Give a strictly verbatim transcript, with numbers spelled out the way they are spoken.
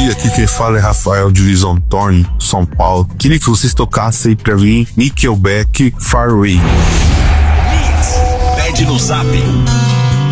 dia, aqui quem fala é Rafael de Horizon Thorn, São Paulo. Queria que vocês tocassem pra mim Nickelback, Far Away. Pede no zap